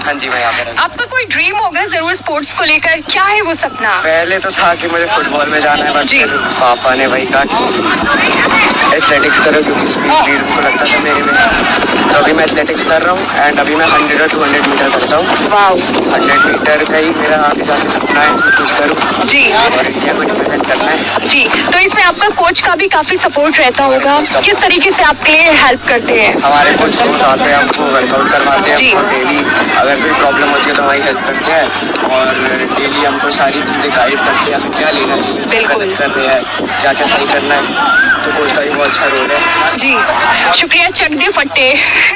हाँ जी, मैं यहाँ पे। आपका कोई ड्रीम होगा जरूर स्पोर्ट्स को लेकर, क्या है वो सपना? पहले तो था कि मुझे फुटबॉल में जाना है, बट पापा ने वही कहा एथलेटिक्स करो, क्योंकि स्पीड को लगता था मेरे में। तो अभी मैं एथलेटिक्स कर रहा हूँ एंड अभी मैं 100 और 200 मीटर करता हूँ। वाओ, 100 मीटर का ही मेरा आगे जाके सपना है कि कुछ करूँ जी और इंडिया को रिप्रेजेंट करना है। जी। तो इसमें आपका कोच का भी काफी सपोर्ट रहता होगा, किस तरीके से आपके लिए हेल्प करते हैं? हमारे कोच रोज आते हैं, हमको वर्कआउट करवाते हैं, हमको डेली अगर कोई प्रॉब्लम होती है तो हमारी हेल्प करते हैं और डेली हमको सारी चीज़ें गाइड करते हैं, क्या लेना चाहिए, बिल्कुल कर रहे हैं, क्या क्या सही करना है। तो कोच का भी बहुत अच्छा रोल है। जी शुक्रिया, चक दे फट्टे।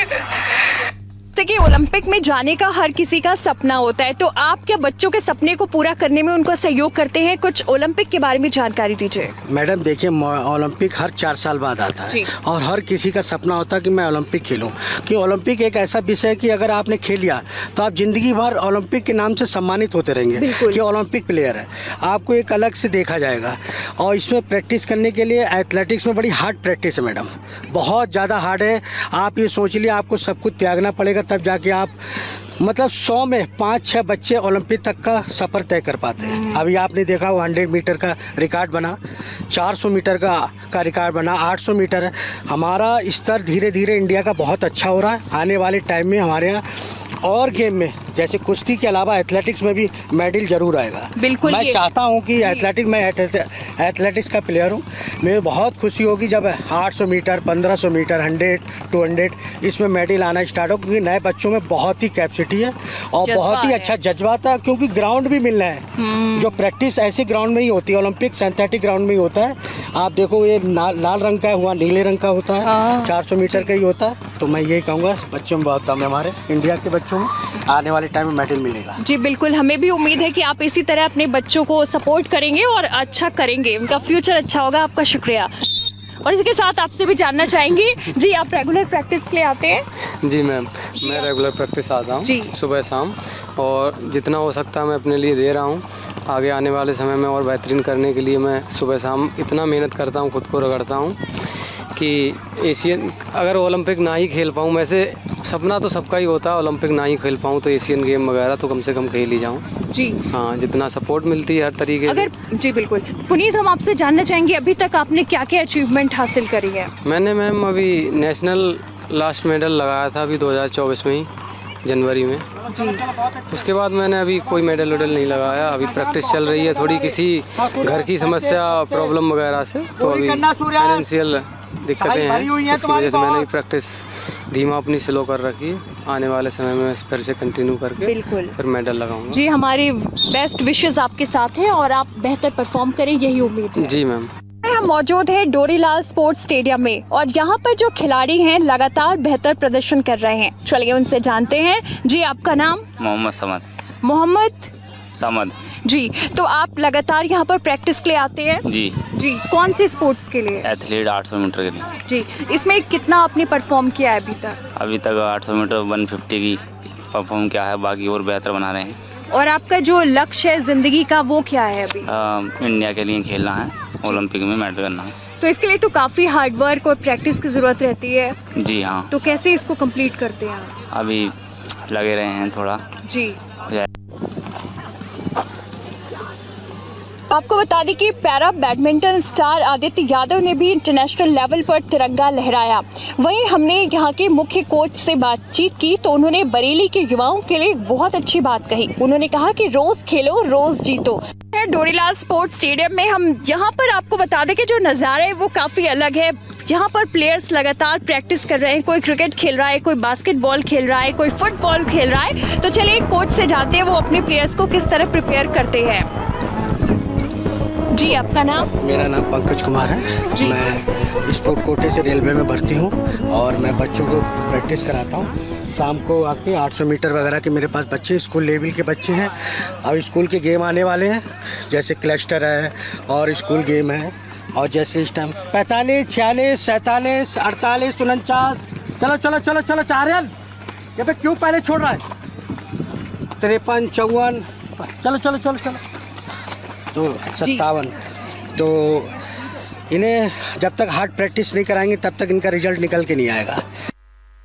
जैसे कि ओलंपिक में जाने का हर किसी का सपना होता है, तो आप क्या बच्चों के सपने को पूरा करने में उनको सहयोग करते हैं? कुछ ओलंपिक के बारे में जानकारी दीजिए। मैडम देखिए, ओलंपिक हर 4 साल बाद आता है और हर किसी का सपना होता है कि मैं ओलंपिक खेलूं, कि ओलंपिक एक ऐसा विषय है कि अगर आपने खेल लिया तो आप जिंदगी भर ओलंपिक के नाम से सम्मानित होते रहेंगे कि ओलंपिक प्लेयर है, आपको एक अलग से देखा जाएगा। और इसमें प्रैक्टिस करने के लिए एथलेटिक्स में बड़ी हार्ड प्रैक्टिस है मैडम, बहुत ज़्यादा हार्ड है। आप ये सोच लिए आपको सब कुछ त्यागना पड़ेगा, तब जाके आप मतलब 100 में 5-6 बच्चे ओलंपिक तक का सफ़र तय कर पाते हैं। अभी आपने देखा वो 100 मीटर का रिकॉर्ड बना, 400 मीटर का रिकॉर्ड बना, 800 मीटर है। हमारा स्तर धीरे धीरे इंडिया का बहुत अच्छा हो रहा है। आने वाले टाइम में हमारे यहाँ और गेम में जैसे कुश्ती के अलावा एथलेटिक्स में भी मेडल जरूर आएगा। बिल्कुल, मैं चाहता हूं कि एथलेटिक्स, मैं एथलेटिक्स का प्लेयर हूं, मुझे बहुत खुशी होगी जब 800 मीटर, 1500 मीटर, 100, 200 इसमें मेडल आना स्टार्ट हो, क्योंकि नए बच्चों में बहुत ही कैपेसिटी है और बहुत ही अच्छा जज्बा था, क्योंकि ग्राउंड भी मिलना है। जो प्रैक्टिस ऐसे ग्राउंड में ही होती है, ओलंपिक सिंथेटिक ग्राउंड में ही होता है। आप देखो ये लाल रंग का हुआ, नीले रंग का होता है, 400 मीटर का ही होता है। तो मैं यही कहूँगा बच्चों में बहुत कम है, हमारे इंडिया के बच्चों में आने वाले टाइम में मेडल मिलेगा। जी बिल्कुल, हमें भी उम्मीद है कि आप इसी तरह अपने बच्चों को सपोर्ट करेंगे और अच्छा करेंगे, उनका फ्यूचर अच्छा होगा। आपका शुक्रिया। और इसके साथ आपसे भी जानना चाहेंगे जी, आप रेगुलर प्रैक्टिस के लिए आते हैं? जी मैम, मैं रेगुलर प्रैक्टिस आता हूँ सुबह शाम, और जितना हो सकता है मैं अपने लिए दे रहा हूँ। आगे आने वाले समय में और बेहतरीन करने के लिए मैं सुबह शाम इतना मेहनत करता हूँ, खुद को रगड़ता हूँ कि एशियन, अगर ओलंपिक ना ही खेल पाऊँ, वैसे सपना तो सबका ही होता है, ओलंपिक ना ही खेल पाऊँ तो एशियन गेम वगैरह तो कम से कम खेल ही जाऊँ। जी हाँ, जितना सपोर्ट मिलती है हर तरीके अगर जी बिल्कुल। पुनीत, हम आपसे जानना चाहेंगे अभी तक आपने क्या क्या अचीवमेंट हासिल करी है? मैंने मैम अभी नेशनल लास्ट मेडल लगाया था अभी 2024 में ही, जनवरी में जी। उसके बाद मैंने अभी कोई मेडल वेडल नहीं लगाया। अभी प्रैक्टिस चल रही है, थोड़ी किसी घर की समस्या, प्रॉब्लम वगैरह से, तो अभी फाइनेंशियल दिक्कतें हैं, उसकी वजह से मैंने भी प्रैक्टिस धीमा अपनी स्लो कर रखी है। आने वाले समय में फिर से कंटिन्यू करके फिर मेडल लगाऊंगा। जी, हमारी बेस्ट विशेस आपके साथ हैं और आप बेहतर परफॉर्म करें, यही उम्मीद है। जी मैम। हम मौजूद हैं डोरीलाल स्पोर्ट्स स्टेडियम में और यहाँ पर जो खिलाड़ी हैं लगातार बेहतर प्रदर्शन कर रहे हैं। चलिए उनसे जानते हैं। जी, आपका नाम? मोहम्मद समद। मोहम्मद समद जी। तो आप लगातार यहाँ पर प्रैक्टिस के लिए आते हैं? जी जी। कौन से स्पोर्ट्स के लिए? एथलीट 800 मीटर के लिए। जी। इसमें कितना आपने परफॉर्म किया है अभी तक? अभी तक 800 मीटर 150 की परफॉर्म किया है, बाकी और बेहतर बना रहे हैं। और आपका जो लक्ष्य है जिंदगी का वो क्या है अभी? इंडिया के लिए खेलना है, ओलंपिक में मेडल करना है। तो इसके लिए तो काफी हार्ड वर्क और प्रैक्टिस की जरूरत रहती है। जी हाँ। तो कैसे इसको कंप्लीट करते हैं आप? अभी लगे रहे हैं थोड़ा। जी। आपको बता दें कि para badminton star Aditya Yadav ने भी इंटरनेशनल लेवल पर तिरंगा लहराया। वहीं हमने यहाँ के मुख्य कोच से बातचीत की तो उन्होंने बरेली के युवाओं के लिए बहुत अच्छी बात कही। उन्होंने कहा कि रोज खेलो, रोज जीतो। डोरीलाल स्पोर्ट्स स्टेडियम में हम यहाँ पर आपको बता दें कि जो नज़ारा है वो काफ़ी अलग है। यहाँ पर प्लेयर्स लगातार प्रैक्टिस कर रहे हैं, कोई क्रिकेट खेल रहा है, कोई बास्केटबॉल खेल रहा है, कोई फुटबॉल खेल रहा है। तो चलिए कोच से जानते हैं वो अपने प्लेयर्स को किस तरह प्रिपेयर करते हैं। जी, आपका नाम? मेरा नाम पंकज कुमार है जी। मैं स्पोर्ट कोटे से रेलवे में भर्ती हूँ और मैं बच्चों को प्रैक्टिस कराता हूँ। शाम को आके 800 मीटर वगैरह के मेरे पास बच्चे, स्कूल लेवल के बच्चे हैं। अब स्कूल के गेम आने वाले हैं, जैसे क्लस्टर है और स्कूल गेम है। और जैसे इस टाइम 45, 46, 47, 48, 49, चलो चलो चलो चलो चारियल, ये पे क्यों पहले छोड़ रहा है, 53, 54, चलो चलो चलो चलो, तो 57। तो इन्हें जब तक हार्ड प्रैक्टिस नहीं कराएंगे तब तक इनका रिजल्ट निकल के नहीं आएगा।